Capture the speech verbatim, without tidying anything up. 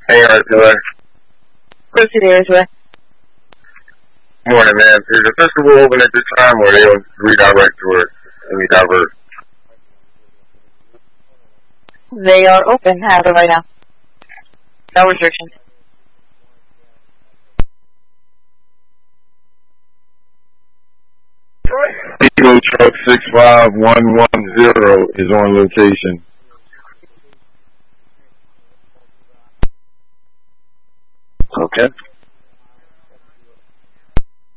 Hey, Arthur. Proceed, Arizona. Morning, man. Is the festival open at this time, or they will redirect to it and divert? They are open as of right now. No restrictions. Eagle Truck six five one one zero is on location. Okay.